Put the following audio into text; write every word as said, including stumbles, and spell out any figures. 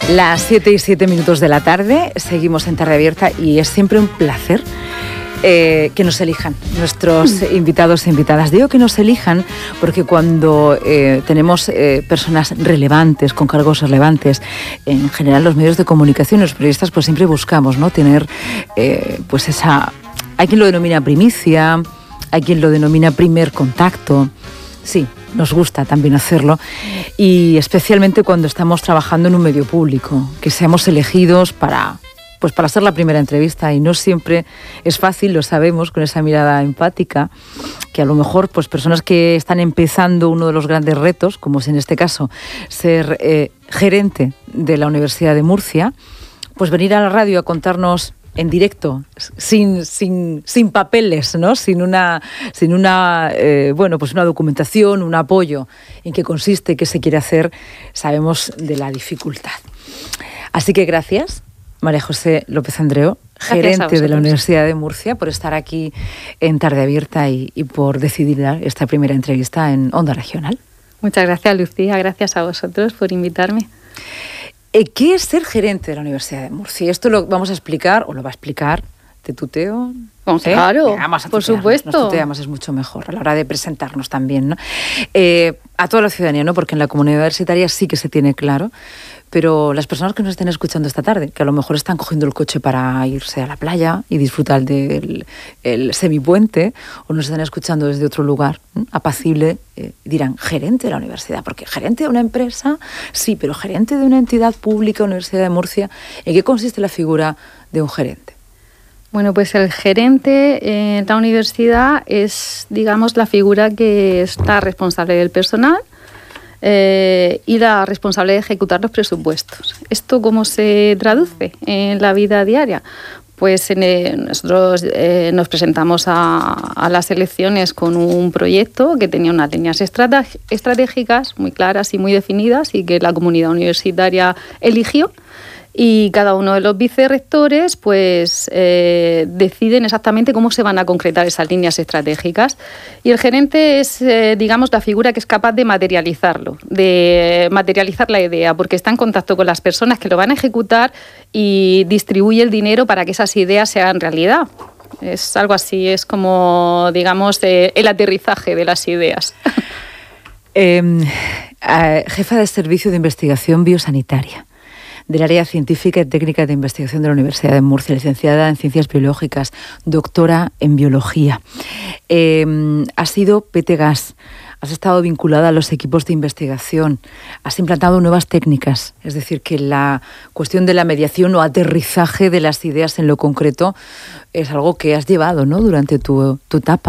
Las siete y siete minutos de la tarde, seguimos en Tarde Abierta y es siempre un placer eh, que nos elijan nuestros invitados e invitadas. Digo que nos elijan porque cuando eh, tenemos eh, personas relevantes, con cargos relevantes, en general los medios de comunicación, los periodistas, pues siempre buscamos, ¿no?, tener eh, pues esa... Hay quien lo denomina primicia, hay quien lo denomina primer contacto. Sí, nos gusta también hacerlo, y especialmente cuando estamos trabajando en un medio público, que seamos elegidos para, pues para hacer la primera entrevista, y no siempre es fácil, lo sabemos, con esa mirada empática, que a lo mejor pues personas que están empezando uno de los grandes retos, como es en este caso ser eh, gerente de la Universidad de Murcia, pues venir a la radio a contarnos en directo, sin, sin, sin papeles, ¿no? Sin una, sin una, eh, bueno, pues una documentación, un apoyo en qué consiste, qué se quiere hacer, sabemos de la dificultad. Así que gracias, María José López Andreu, gerente de la Universidad de Murcia, por estar aquí en Tarde Abierta y, y por decidir dar esta primera entrevista en Onda Regional. Muchas gracias, Lucía, gracias a vosotros por invitarme. ¿Qué es ser gerente de la Universidad de Murcia? Esto lo vamos a explicar, o lo va a explicar, te tuteo. ¿Eh? Claro, por supuesto. Nos tuteamos, es mucho mejor a la hora de presentarnos también, ¿no? Eh, a toda la ciudadanía, ¿no? Porque en la comunidad universitaria sí que se tiene claro, pero las personas que nos estén escuchando esta tarde, que a lo mejor están cogiendo el coche para irse a la playa y disfrutar del el semipuente, o nos están escuchando desde otro lugar, ¿eh?, apacible, eh, dirán, gerente de la universidad, porque gerente de una empresa, sí, pero gerente de una entidad pública, Universidad de Murcia, ¿en qué consiste la figura de un gerente? Bueno, pues el gerente en la universidad es, digamos, la figura que está responsable del personal eh, y la responsable de ejecutar los presupuestos. ¿Esto cómo se traduce en la vida diaria? Pues en el, nosotros eh, nos presentamos a, a las elecciones con un proyecto que tenía unas líneas estrateg- estratégicas muy claras y muy definidas y que la comunidad universitaria eligió. Y cada uno de los vicerrectores pues eh, deciden exactamente cómo se van a concretar esas líneas estratégicas. Y el gerente es, eh, digamos, la figura que es capaz de materializarlo, de materializar la idea, porque está en contacto con las personas que lo van a ejecutar y distribuye el dinero para que esas ideas se hagan realidad. Es algo así, es como, digamos, eh, el aterrizaje de las ideas. Eh, eh, jefa de Servicio de Investigación Biosanitaria del Área Científica y Técnica de Investigación de la Universidad de Murcia, licenciada en Ciencias Biológicas, doctora en Biología. Eh, has sido P T Gas, has estado vinculada a los equipos de investigación, has implantado nuevas técnicas, es decir, que la cuestión de la mediación o aterrizaje de las ideas en lo concreto es algo que has llevado, ¿no?, durante tu, tu etapa.